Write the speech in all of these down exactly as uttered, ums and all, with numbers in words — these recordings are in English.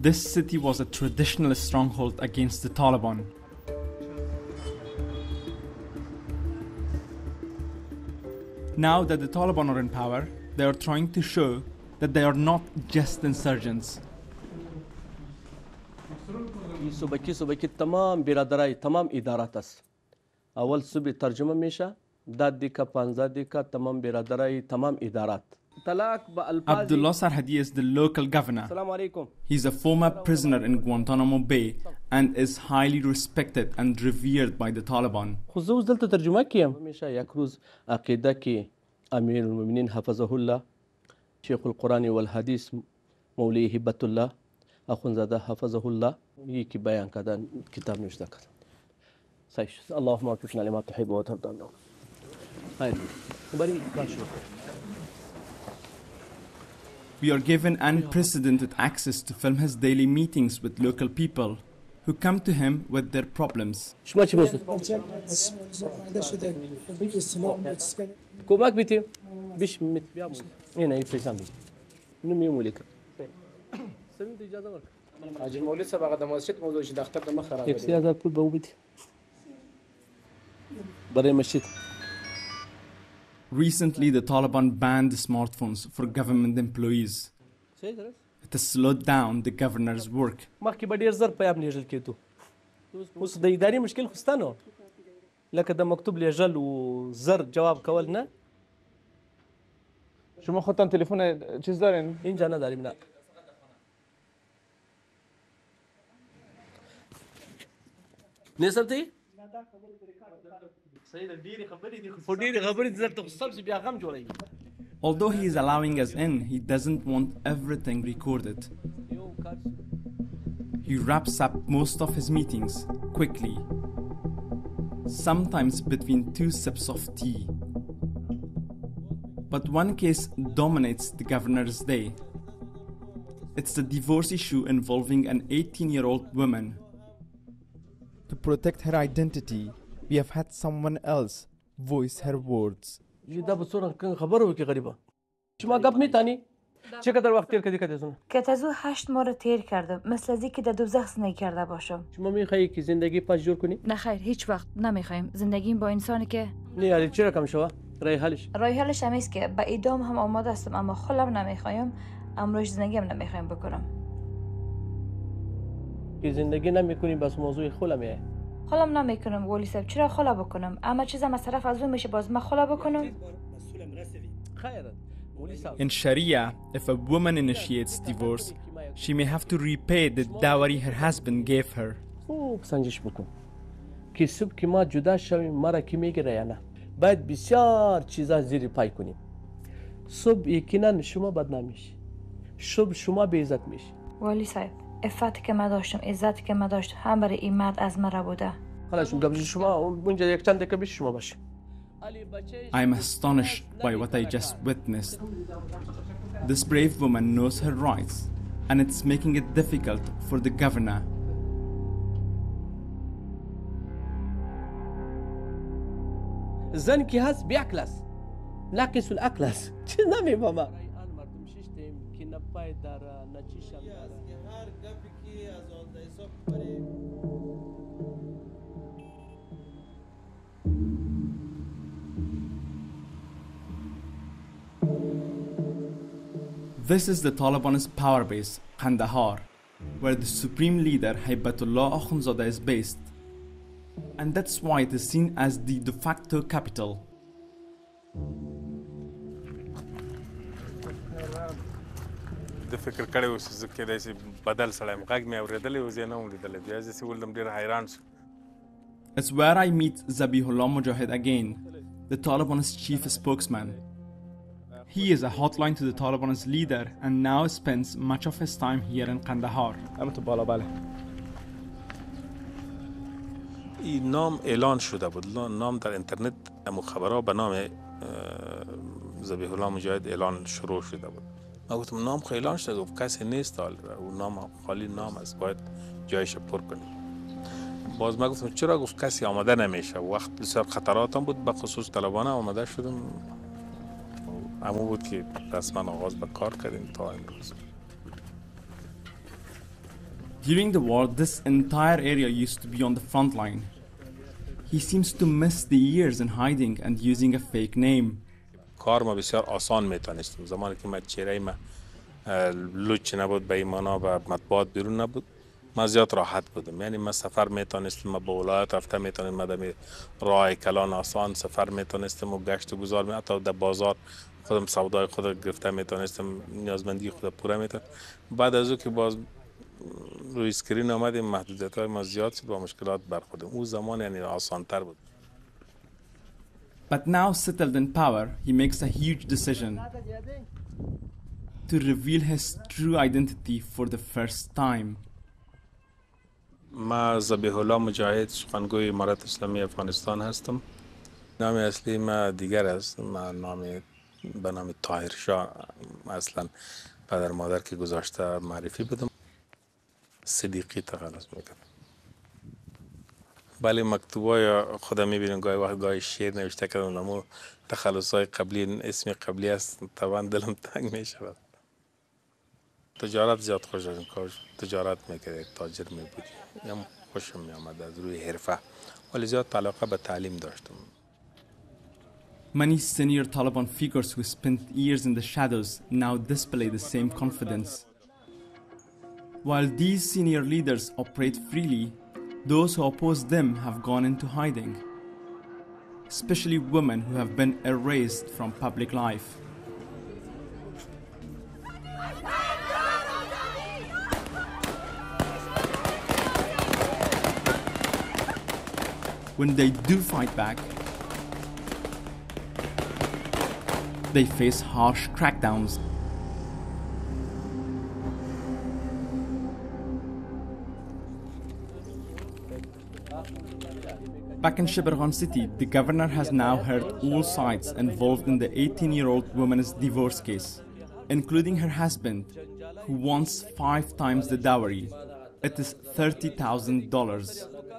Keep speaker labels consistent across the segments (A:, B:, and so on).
A: This city was a traditional stronghold against the Taliban. Now that the Taliban are in power, they are trying to show that they are not just insurgents.
B: صبح کی صبح کی تمام برادرای تمام ادارات است. اول صبح ترجمه میشه داد دیکا پانزده دیکا تمام برادرای تمام ادارات.
A: Abdullah Sarhadi is the local governor. He's a former prisoner in Guantanamo Bay and is highly respected and revered by the Taliban.
B: خصوص دلته ترجمه کیم میشه یک روز عقیده کی امیر المؤمنین حفظه الله شیخ القرآن والحدیث مولوی هبت الله اخوندزاده حفظه الله یکی بیان کردن کتاب نوشته کردن. سایش اللهم وفقنا لما تحب وترضى. هاي بري کاشو.
A: We are given unprecedented access to film his daily meetings with local people who come to him with their problems.
B: کمک بیتی بیش میتیام اینه ایفشان بی نمیومولیک سمید اجازه ورک
C: حاجی مولوی صاحب هغه د مسجد موضوع چې د اختر د مخ خراب
B: یک سه هزار پول به وبیتی برای مسجد.
A: Recently, the Taliban banned smartphones for government employees. It has slowed down the governor's work.
B: مخکې به ډېر زر پیام لیږل کېدو. اوس د ادارې مشکل خو سته نو لکه د مکتوب لیږل و زر جواب کول نه.
D: شما خودتان تلفن چیز دارین؟
B: اینجا نداریم نه. نیستم
A: Although he is allowing us in, he doesn't want everything recorded. He wraps up most of his meetings quickly, sometimes between two sips of tea. But one case dominates the governor's day. It's the divorce issue involving an eighteen-year-old woman.
E: To protect her identity, we have had someone else voice her words.
B: دا بصورة كان خبره كي غريبة. شو ما قبل ميتاني؟ چه قدر وقت تیر کردی کدیزون؟
F: که تازو هشت ماه تیر کردم مثل ازی که در دوزخ زندگی کرده باشم.
B: شما میخوایی که زندگی پاش جور کنی؟
F: نه خیر هیچ وقت نمیخوایم زندگیم با انسانی که
B: نه یاری چرا کم شوا؟ رای حلش؟
F: رای حلش هم است که با ایدام هم آماده هستم اما خودم نمیخوایم امروز زندگیم نمیخوایم بکنم.
B: که زندگی نمیکنی بس موضوع خودمیه.
F: خودم نمیکنم ولی صاحب چرا خلا بکنم اما چیزا مصرف از اون میشه باز من خلا بکنم.
A: In Sharia, if a woman initiates divorce, she may have to repay the dowry her husband gave her.
B: خوب سنجش بکن که صبح که ما جدا شویم مرا کی میگیره یا نه باید بسیار چیزا زیر پای کنیم. صبح یقینا شما بدنام میشی صبح شما به عزت میشی.
F: ولی صاحب عفتی که من داشتم عزتی که من داشتم هم برای این مرد از مرا بوده.
B: خلاص قبل شما اونجا یک چند دقیقه پیش شما باش.
A: I am astonished by what I just witnessed. This brave woman knows her rights, and it's making it difficult for the governor.
B: زن کی هست بیاکلاس لاکس الاکلاس چه نمی بابا
A: This is the Taliban's power base, Kandahar, where the supreme leader Haibatullah Akhundzada is based. And that's why it is seen as the de facto capital.
G: د فکر کړی اوس چې کېدای شي بدل سړی یم غږ مې اورېدلی و زه یې نه وم لیدلی بیا زه چې ولدم ډېر حیران شوم.
A: It's where I meet Zabihullah Mujahid again, the Taliban's chief spokesman. He is a hotline to the Taliban's leader and now spends much of his time here in Kandahar.
G: این نام اعلان شده بود نام در اینترنت امو خبرها به نام ذبیح الله مجاهد اعلان شروع شده بود. من گفتم نام خیلی اعلان شده گفت کسی نیست حال و نام خالی نام است باید جایش پر کنیم. باز من گفتم چرا گفت کسی آماده نمیشه وقت بسیار خطرات هم بود به خصوص طالبان آماده شدم همون بود که رسما آغاز به کار کردیم تا امروز.
A: During the war, this entire area used to be on the front line. He seems to miss the years in hiding and using a fake name.
G: کار ما بسیار آسان میتونستیم. زمانی که من چهره ما لوچ نبود به ایمانا و مطبوعات بیرون نبود، ما زیاد راحت بودم. یعنی ما سفر میتونستیم، ما به ولایت رفته میتونیم، ما در راه کلان آسان سفر میتونستیم و گشت و گذار می حتی در بازار خودم سودای خود گرفته میتونستم، نیازمندی خود پوره میتونم. بعد از او که باز روی اسکرین آمدیم محدودیت های ما زیاد شد و مشکلات برخوردیم. اون زمان یعنی آسان تر بود.
A: But now settled in power, he makes a huge decision to reveal his true identity for the first time.
G: ما ذبیح الله مجاهد، سخنگوی امارت اسلامی افغانستان هستم. نام اصلی ما دیگر است. ما نام به نام طاهر شاه اصلا پدر مادر که گذاشته معرفی بدم. صدیقی تخلص میکنم. بله مکتوبای خودم میبینم گاهی وقت گاهی شعر نوشته کردم، اما تخلصهای قبلی اسم قبلی است، طبعا دلم تنگ میشود. تجارت زیاد خوش از کار تجارت میکرد، تاجر میبود، یم خوشم میامد از روی حرفه، ولی زیاد علاقه به تعلیم داشتم.
A: Many senior Taliban figures who spent years in the shadows now display the same confidence. While these senior leaders operate freely, those who oppose them have gone into hiding, especially women who have been erased from public life. When they do fight back, they face harsh crackdowns. Back in Sheberghan city, the governor has now heard all sides involved in the eighteen-year-old woman's divorce case, including her husband, who wants five times the dowry. It is thirty thousand dollars.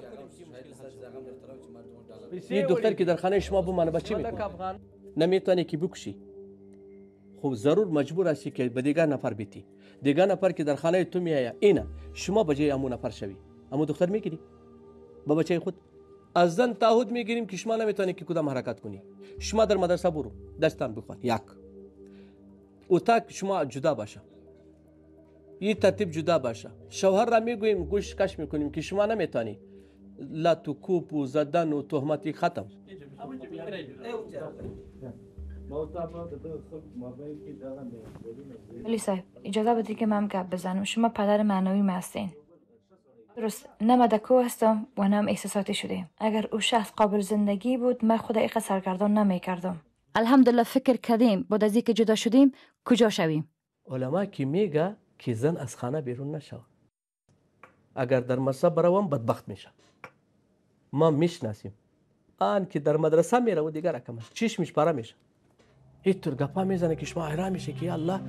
B: یه دختر که در خانه شما بمانه بچه میکنه، نمیتونه که بکشی. خب ضرور مجبور هستی که به دیگر نفر بیتی. دیگر نفر که در خانه تو میآید، اینه شما به جای همون نفر شوی. اما دختر میگیری با بچه خود. از زن تعهد میگیریم که شما نمیتونی که کدام حرکت کنی. شما در مدرسه برو، دستان بخوان. یک اتاق شما جدا باشه. این ترتیب جدا باشه. شوهر را میگوییم گوش کش میکنیم که شما نمیتونی. لا تو کوپ و زدن و تهمتی ختم.
F: ولی صاحب اجازه بدید که من گپ بزنم. شما پدر معنوی ما هستین. درست، نه مدکو هستم و نه هم احساساتی شدیم. اگر او شخص قابل زندگی بود من خود ایقا سرگردان نمی کردم. الحمدلله فکر کردیم بعد از اینکه جدا شدیم کجا شویم.
B: علما که میگه که زن از خانه بیرون نشود. اگر در مصب بروم بدبخت میشه. ما میشناسیم. آن که در مدرسه میره و دیگر رقم چشمش پاره میشه. اینطور گپا میزنه که شما حیران میشه که یا الله.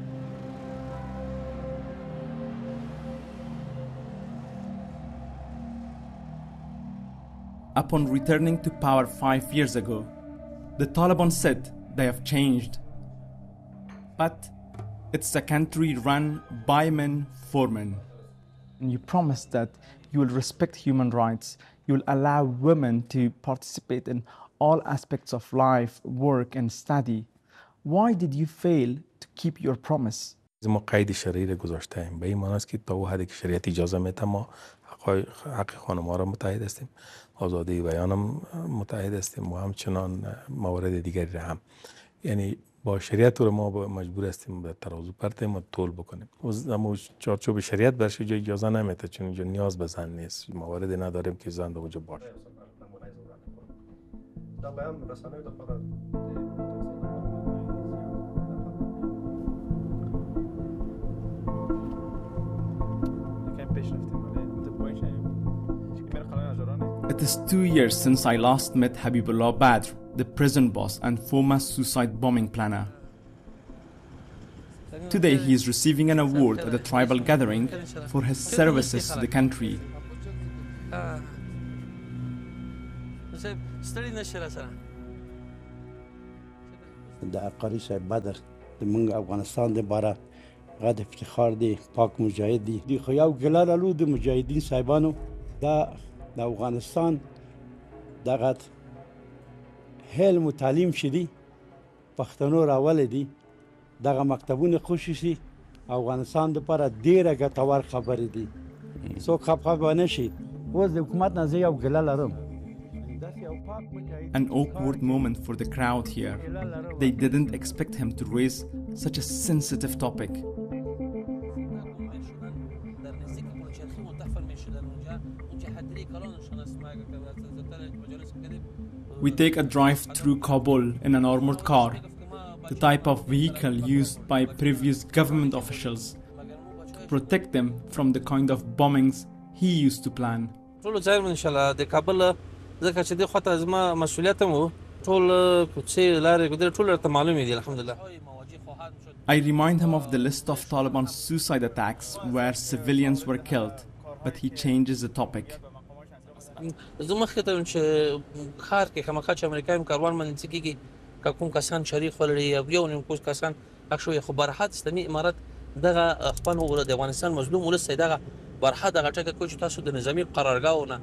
A: Upon returning to power five years ago, the Taliban said they have changed. But it's a country run by men for men.
E: And you promised that you will respect human rights, you will allow women to participate in all aspects of life, work and study. Why did you fail to keep your promise?
G: ما قید شرعی را گذاشته ایم. به این معنی است که تا حدی که شریعت اجازه میده ما حق خانم‌ها را متحد هستیم، آزادی بیان هم متحد هستیم و همچنان موارد دیگری را هم. یعنی با شریعت رو ما مجبور هستیم به ترازو پرتیم و طول بکنیم. اما چارچوب شریعت برش جو اجازه نمیده، چون اینجا نیاز به زن نیست، مواردی نداریم که زن در اونجا باشه.
A: It is two years since I last met Habibullah Badr, the prison boss and former suicide bombing planner. Today he is receiving an award at a tribal gathering for his services to the country.
H: د عقاري صاحب بدر د موږ افغانستان د باره هغه د افتخار دی پاک مجاهد دی دی خو یو ګله لرلو د مجاهدین صاحبانو دا د افغانستان دغه علم و تعلیم شدي پښتنو راولې دي دغه مکتبونه خصوصي افغانستان لپاره ډېره ګټور خبرې دي څوک خفه نه شي اوس د حکومت نه زه یو ګله لرم.
A: An awkward moment for the crowd here. They didn't expect him to raise such a sensitive topic. We take a drive through Kabul in an armored car, the type of vehicle used by previous government officials to protect them from the kind of bombings he used to plan.
I: ځکه چې د خاطر زما مسؤلیت مو ټول کوڅې لارې ګذر ټول ته معلومې دي الحمدلله.
A: I remind him of the list of Taliban suicide attacks where civilians were killed, but he changes the topic.
I: زما خاطر چې خار کې کومه چې امریکایي کاروان باندې کېږي که کوم کسان شریک ولري یو نیم کوم کسان اښو خبرات اسلامي امارات دغه خپل ور د افغانستان مظلوم ولس دغه برحه دغه ټکه کوي چې تاسو د نظامی قرارګاونه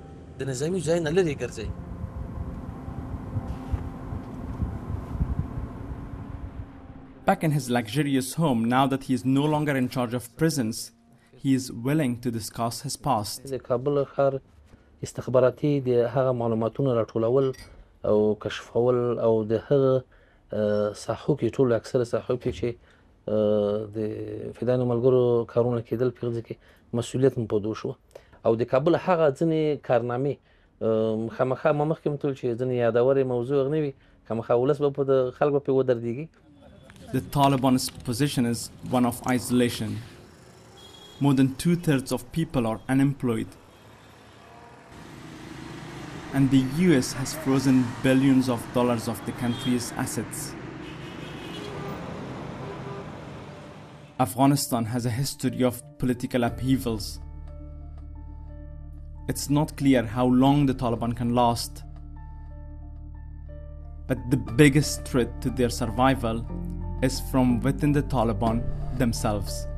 A: Back in his luxurious home, now that he is no longer in charge of prisons, he is willing to discuss his past.
I: د کابل ښار استخباراتي د هغه معلوماتونو راټولول او کشفول او د هغه صحو کې ټول اکثر صحو کې چې د فدانو ملګرو کارونه کېدل په ځکه مسؤلیت مو پدو شو او د کابل هغه ځنې کارنامې خامخا ما مخکې متول چې ځنې یادوري موضوع غنوي خامخا ولس به په خلک په ودرېږي.
A: The Taliban's position is one of isolation. More than two-thirds of people are unemployed. And the U S has frozen billions of dollars of the country's assets. Afghanistan has a history of political upheavals. It's not clear how long the Taliban can last. But the biggest threat to their survival is from within the Taliban themselves.